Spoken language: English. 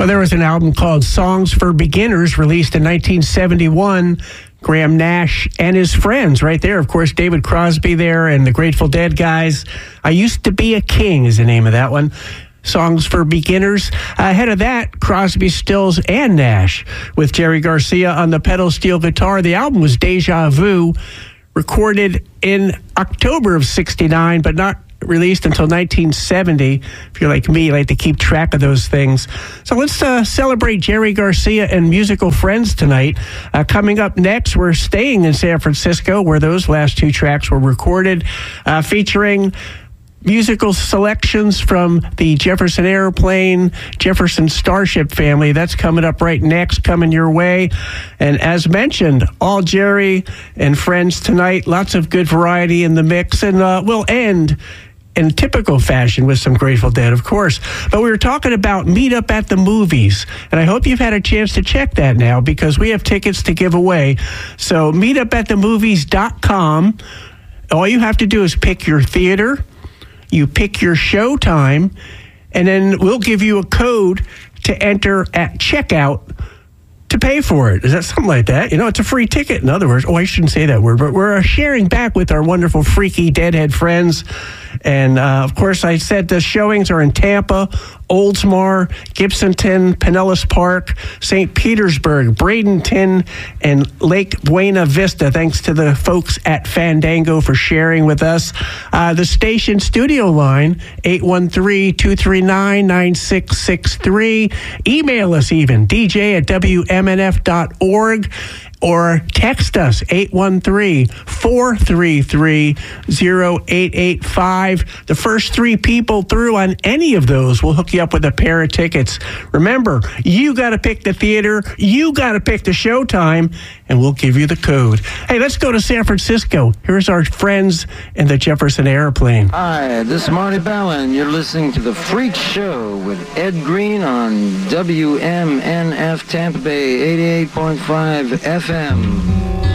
Well, there was an album called Songs for Beginners released in 1971. Graham Nash and his friends right there. Of course, David Crosby there and the Grateful Dead guys. I Used to Be a King is the name of that one. Songs for Beginners. Ahead of that, Crosby, Stills, and Nash with Jerry Garcia on the pedal steel guitar. The album was Deja Vu, recorded in October of 69, but not released until 1970. If you're like me, you like to keep track of those things. So let's celebrate Jerry Garcia and musical friends tonight. Coming up next, we're staying in San Francisco, where those last two tracks were recorded, featuring musical selections from the Jefferson Airplane, Jefferson Starship family. That's coming up right next, coming your way. And as mentioned, all Jerry and friends tonight. Lots of good variety in the mix. And we'll end in typical fashion with some Grateful Dead, of course. But we were talking about Meet Up at the Movies, and I hope you've had a chance to check that now because we have tickets to give away. So meetupatthemovies.com. All you have to do is pick your theater, you pick your show time, and then we'll give you a code to enter at checkout to pay for it. Is that something like that? You know, it's a free ticket, in other words. Oh, I shouldn't say that word, but we're sharing back with our wonderful freaky Deadhead friends. And, of course, I said the showings are in Tampa, Oldsmar, Gibsonton, Pinellas Park, St. Petersburg, Bradenton, and Lake Buena Vista. Thanks to the folks at Fandango for sharing with us. The station studio line, 813-239-9663. Email us even, dj@wmnf.org. Or text us, 813-433-0885. The first three people through on any of those will hook you up with a pair of tickets. Remember, you got to pick the theater, you got to pick the showtime, and we'll give you the code. Hey, let's go to San Francisco. Here's our friends in the Jefferson Airplane. Hi, this is Marty Ballin. You're listening to The Freak Show with Ed Green on WMNF Tampa Bay 88.5 FM.